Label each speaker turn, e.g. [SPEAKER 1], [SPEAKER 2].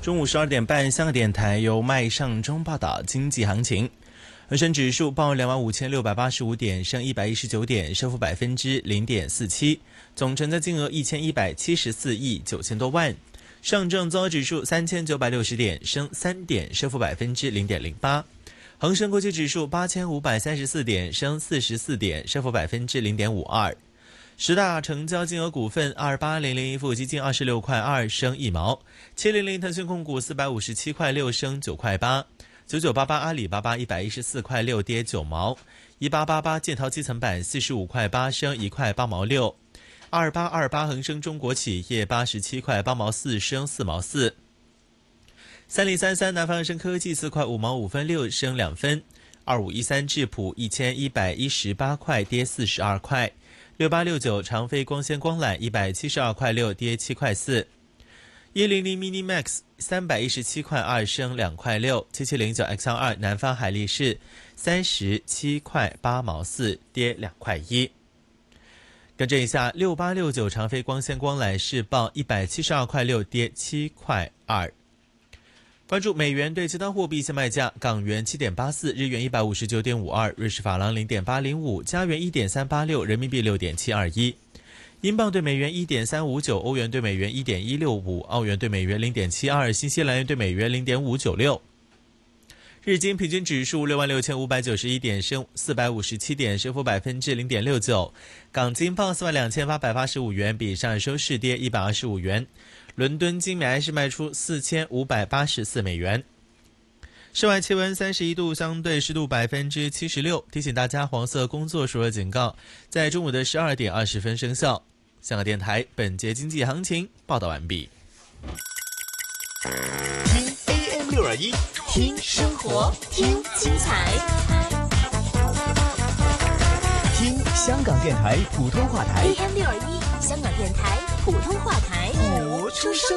[SPEAKER 1] 中午12点半，香港电台由麦尚中报道经济行情。恒生指数报25,685点，升119点，升幅0.47%，总成交金额1174亿9千多万。上证综合指数3960点，升3点，升幅0.08%。恒生国际指数8534点，升44点，升幅0.52%。十大成交金额股份：28001盈富基金26块2升1毛，700腾讯控股457块6升9块8，9988阿里巴巴114块6跌9毛，1888建滔基层板45块8升1块8毛6，2828恒生中国企业87块8毛4升4毛4，3033南方恒生科技4块5毛5分6升2分，2513智普1118块跌42块，6869长飞光纤光缆172块6跌7块4，100 mini max 317块2升2块6，7709 XR2 南方海力士37块8毛4跌2块1。跟着一下6869长飞光纤光缆是报172块6跌7块2。关注美元对其他货币现卖价：港元7.84，日元159.52，瑞士法郎0.805，加元1.386，人民币6.721，英镑对美元1.359，欧元对美元1.165，澳元对美元0.72，新西兰元对美元0.596。日经平均指数66,591点，升457点，升幅0.69%。港金报42,885元，比上日收市跌125元。伦敦金每安士卖出4584美元。室外气温31度，相对湿度76%。提醒大家，黄色工作暑热警告在中午的12点20分生效。香港电台本节经济行情报道完毕。
[SPEAKER 2] 听 AM621，听生活，听精彩，听香港电台普通话台
[SPEAKER 3] AM621，香港电台普通话台，
[SPEAKER 2] 活出生